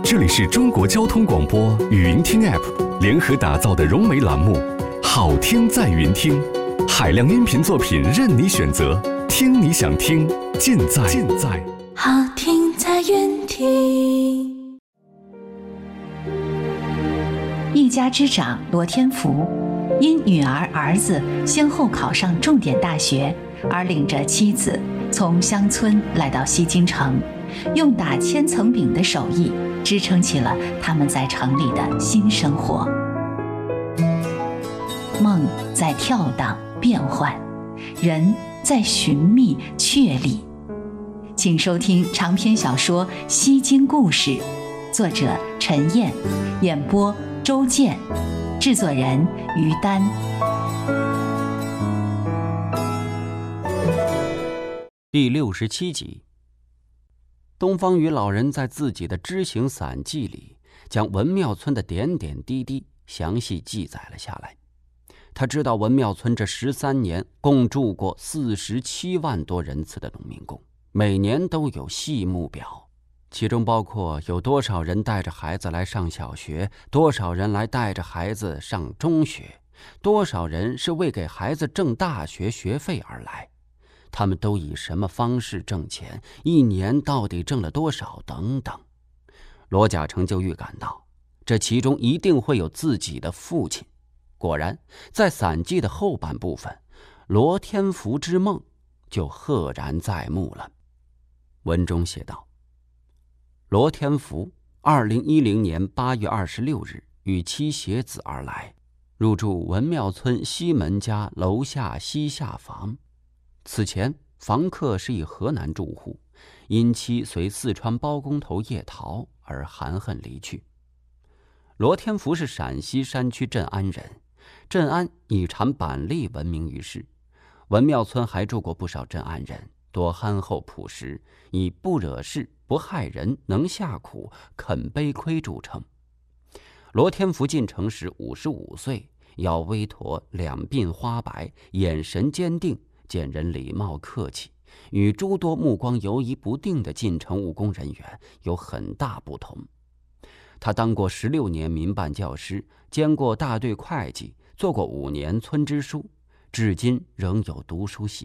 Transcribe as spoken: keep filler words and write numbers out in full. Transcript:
这里是中国交通广播语音听 App 联合打造的融媒栏目《好听在云听》，海量音频作品任你选择，听你想听，尽在尽在好听在云听。 一家之长罗天福，因女儿儿子先后考上重点大学，而领着妻子从乡村来到西京城，用打千层饼的手艺支撑起了他们在城里的新生活。梦在跳荡变幻，人在寻觅确立。请收听长篇小说《西京故事》，作者陈燕，演播周健，制作人于丹。 第六十七集。东方雨老人在自己的知行散记里，将文庙村的点点滴滴详细记载了下来。他知道文庙村这十三年共住过四十七万多人次的农民工，每年都有细目表，其中包括有多少人带着孩子来上小学，多少人来带着孩子上中学，多少人是为给孩子挣大学学费而来，他们都以什么方式挣钱，一年到底挣了多少等等。罗甲成就预感到这其中一定会有自己的父亲。果然在散记的后半部分，罗天福之梦就赫然在目了。文中写道：罗天福二零一零年八月二十六日与妻携子而来，入住文庙村西门家楼下西下房。此前房客是一河南住户，因妻随四川包工头叶桃而含恨离去。罗天福是陕西山区镇安人，镇安以产板栗闻名于世，文庙村还住过不少镇安人，多憨厚朴实，以不惹事不害人，能下苦肯背亏著称。罗天福进城时五十五岁，腰微驼，两鬓花白，眼神坚定，见人礼貌客气，与诸多目光游移不定的进城务工人员有很大不同。他当过十六年民办教师，兼过大队会计，做过五年村支书，至今仍有读书习